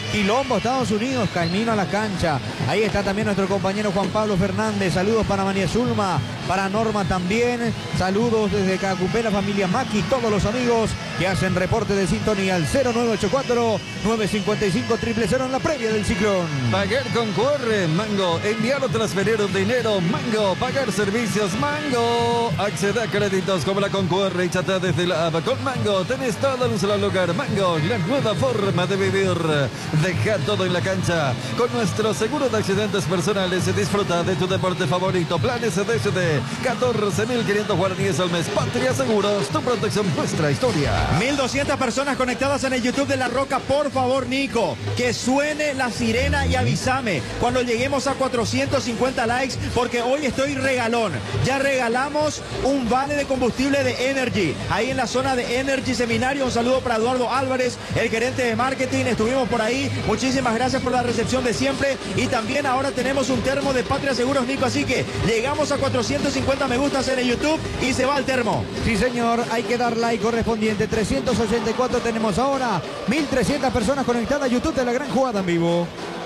Quilombo, Estados Unidos, camino a la cancha. Ahí está también nuestro compañero Juan Pablo Fernández. Saludos para María Zulma, para Norma también. Saludos desde Cacupé, familia Maki, todos los amigos que hacen reporte de sintonía al 0984-955-000 en la previa del ciclón. Pagar con QR, Mango. Enviar o transferir dinero, Mango. Pagar servicios, Mango. Acceder a créditos como la con QR y chatear desde la app con Mango. Tenés todo en un solo lugar. Mango, la nueva forma de vivir. Deja todo en la cancha. Con nuestro seguro de accidentes personales, disfruta de tu deporte favorito. Planes DSD, 14.500 guaraníes al mes. Patria Seguros, tu protección, nuestra historia. 1200 personas conectadas en el YouTube de La Roca. Por favor, Nico, que suene la sirena y avísame cuando lleguemos a 450 likes, porque hoy estoy regalón. Ya regalamos un vale de combustible de Energy, ahí en la zona de Energy Seminario. Un saludo para Eduardo Álvarez, el gerente de marketing. Estuvimos por ahí. Muchísimas gracias por la recepción de siempre. Y también ahora tenemos un termo de Patria Seguros, Nico. Así que llegamos a 450 me gustas en el YouTube y se va el termo. Sí, señor. Hay que dar like correspondiente. 384 tenemos ahora. 1300 personas conectadas a YouTube de La Gran Jugada en vivo.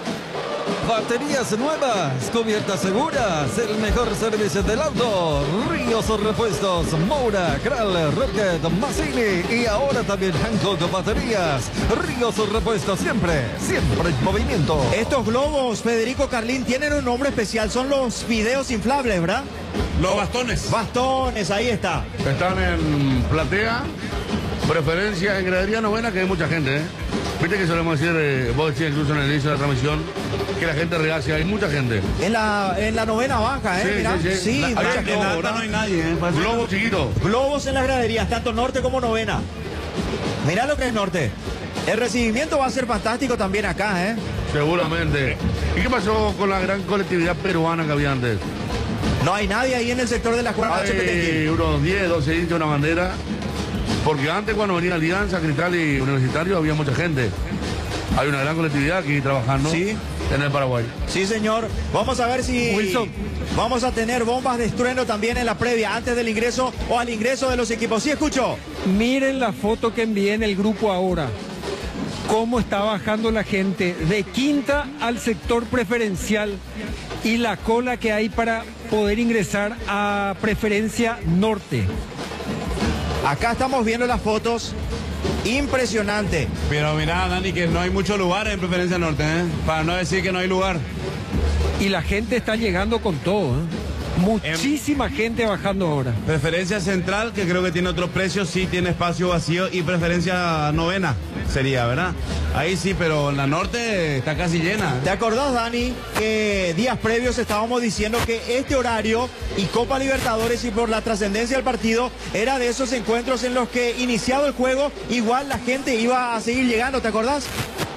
Baterías nuevas, cubiertas seguras, el mejor servicio del auto. Ríos Repuestos, Moura, Kral, Rocket, Massini y ahora también Hancock Baterías. Ríos Repuestos, siempre en movimiento. Estos globos, Federico Carlín, tienen un nombre especial. Son los fideos inflables, ¿verdad? Los bastones. Bastones, ahí está. Están en platea, preferencia en gradería novena, que hay mucha gente, ¿eh? Viste que solemos decir, vos decías incluso en el inicio de la transmisión, que la gente reacia, hay mucha gente. En la novena baja, ¿eh? Sí, Mirá. sí. En alta no hay nadie, ¿eh? Globo chiquito. Globos en las graderías, tanto norte como novena. Mirá lo que es norte. El recibimiento va a ser fantástico también acá, ¿eh? Seguramente. ¿Y qué pasó con la gran colectividad peruana que había antes? No hay nadie ahí en el sector de la Juana Hay unos 10, 12 hinchas, una bandera. Porque antes, cuando venía Alianza, Cristal y Universitario, había mucha gente. Hay una gran colectividad aquí trabajando, sí, en el Paraguay. Sí, señor. Vamos a ver si Wilson, vamos a tener bombas de estruendo también en la previa, antes del ingreso o al ingreso de los equipos. Sí, escucho. Miren la foto que envié en el grupo ahora. Cómo está bajando la gente de Quinta al sector preferencial y la cola que hay para poder ingresar a Preferencia Norte. Acá estamos viendo las fotos. Impresionante. Pero mira, Dani, que no hay muchos lugares en Preferencia Norte, ¿eh? Para no decir que no hay lugar. Y la gente está llegando con todo, ¿eh? Muchísima gente bajando ahora. Preferencia Central, que creo que tiene otro precio, sí tiene espacio vacío. Y Preferencia Novena sería, ¿verdad? Ahí sí, pero en la norte está casi llena. ¿Te acordás, Dani, que días previos estábamos diciendo que este horario y Copa Libertadores y por la trascendencia del partido era de esos encuentros en los que iniciado el juego igual la gente iba a seguir llegando? ¿Te acordás?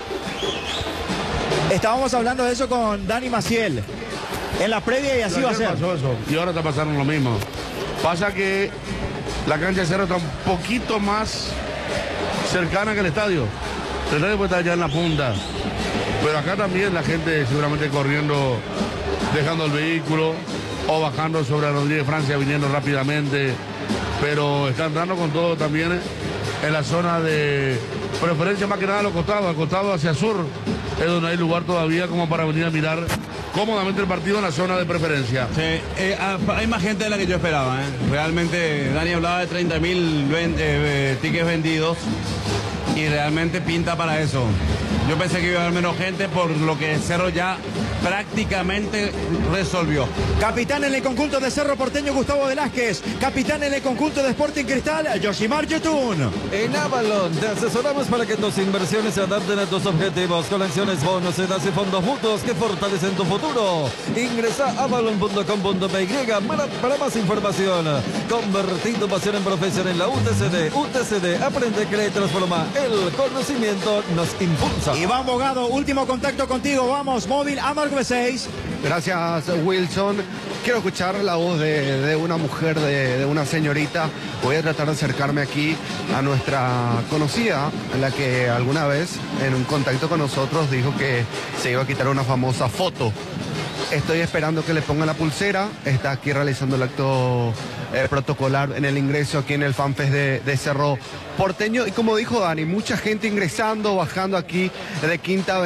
Estábamos hablando de eso con Dani Maciel en la previa y así va a ser. Pasó eso, y ahora está pasando lo mismo. Pasa que la cancha de Cerro está un poquito más cercana que el estadio. El estadio puede estar allá en la punta. Pero acá también la gente seguramente corriendo, dejando el vehículo o bajando sobre Rodríguez Francia, viniendo rápidamente. Pero está entrando con todo también en la zona de preferencia, más que nada a los costados, al costado hacia sur. Es donde hay lugar todavía como para venir a mirar cómodamente el partido en la zona de preferencia. Sí, hay más gente de la que yo esperaba, ¿eh? Realmente, Dani hablaba de 30.000 tickets vendidos y realmente pinta para eso. Yo pensé que iba a haber menos gente por lo que Cerro ya prácticamente resolvió. Capitán en el conjunto de Cerro Porteño, Gustavo Velázquez. Capitán en el conjunto de Sporting Cristal, Yoshimar Yotun. en Avalon te asesoramos para que tus inversiones se adapten a tus objetivos. Colecciones, bonos, sedas y fondos mutuos que fortalecen tu futuro. Ingresa a avalon.com.py para más información. Convertí tu pasión en profesión en la UTCD. UTCD, aprende, cree, transforma. El conocimiento nos impulsa. Iván Bogado, último contacto contigo. Vamos, móvil Amargo B6. Gracias, Wilson. Quiero escuchar la voz de una mujer, de una señorita. Voy a tratar de acercarme aquí a nuestra conocida, la que alguna vez en un contacto con nosotros dijo que se iba a quitar una famosa foto. Estoy esperando que le pongan la pulsera. Está aquí realizando el acto protocolar en el ingreso aquí en el FanFest de Cerro Porteño. Y como dijo Dani, mucha gente ingresando, bajando aquí de Quinta